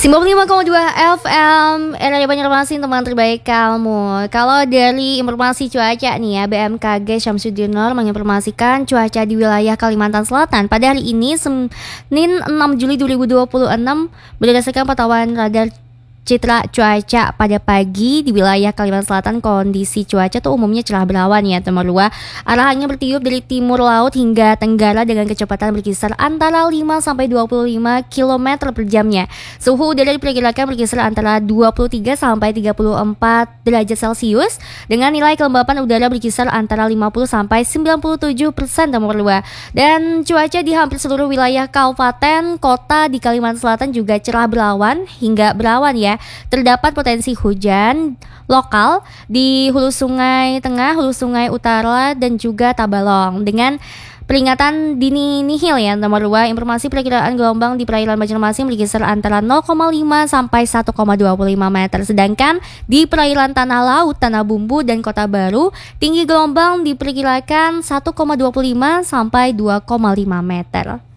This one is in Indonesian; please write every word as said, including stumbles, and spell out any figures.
sembilan puluh lima koma dua F M R R I Banjarmasin, teman terbaik kamu. Kalau dari informasi cuaca nih ya, B M K G Syamsuddinur menginformasikan cuaca di wilayah Kalimantan Selatan pada hari ini Senin enam Juli dua ribu dua puluh enam berdasarkan pantauan radar Citra cuaca pada pagi di wilayah Kalimantan Selatan. Kondisi cuaca tuh umumnya cerah berawan ya teman dua. Arahnya bertiup dari timur laut hingga tenggara dengan kecepatan berkisar antara lima sampai dua puluh lima kilometer per jamnya. Suhu udara diperkirakan berkisar antara dua puluh tiga sampai tiga puluh empat derajat Celcius dengan nilai kelembapan udara berkisar antara lima puluh sampai sembilan puluh tujuh persen teman dua. Dan cuaca di hampir seluruh wilayah kabupaten kota di Kalimantan Selatan juga cerah berawan hingga berawan ya. Terdapat potensi hujan lokal di hulu sungai tengah, hulu sungai utara dan juga Tabalong dengan peringatan dini nihil ya nomor dua. Informasi perkiraan gelombang di perairan Banjarmasin berkisar antara nol koma lima sampai satu koma dua lima meter. Sedangkan di perairan Tanah Laut, Tanah Bumbu dan Kota Baru tinggi gelombang diperkirakan satu koma dua lima sampai dua koma lima meter.